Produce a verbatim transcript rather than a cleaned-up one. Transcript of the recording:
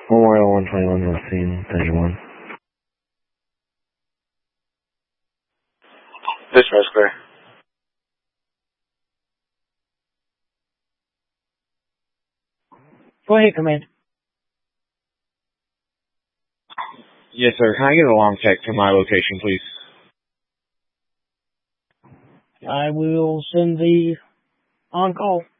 Memorial one twenty-one, North Scene, thirty-one. Dismiss, clear. Go ahead, Command. Yes, sir. Can I get a long text to my location, please? I will send the on-call.